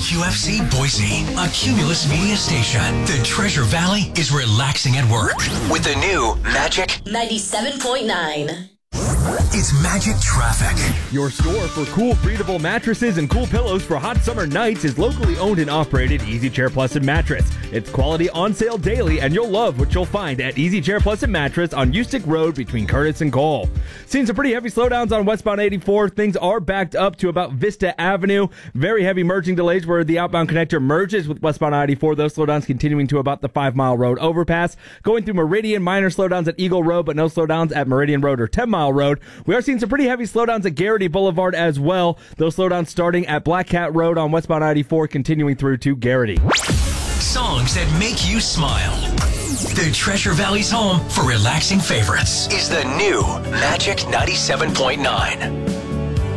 KQFC Boise, a Cumulus Media station. The Treasure Valley is relaxing at work with the new Magic 97.9. It's Magic Traffic. Your store for cool, breathable mattresses and cool pillows for hot summer nights is locally owned and operated Easy Chair Plus and Mattress. It's quality on sale daily, and you'll love what you'll find at Easy Chair Plus and Mattress on Ustick Road between Curtis and Cole. Seeing some pretty heavy slowdowns on westbound 84. Things are backed up to about Vista Avenue. Very heavy merging delays where the outbound connector merges with westbound 94. Those slowdowns continuing to about the 5 Mile Road overpass. Going through Meridian, minor slowdowns at Eagle Road, but no slowdowns at Meridian Road or 10 Mile Road. We are seeing some pretty heavy slowdowns at Garrity Boulevard as well. Those slowdowns starting at Black Cat Road on westbound 94, continuing through to Garrity. Songs that make you smile. The Treasure Valley's home for relaxing favorites is the new Magic 97.9.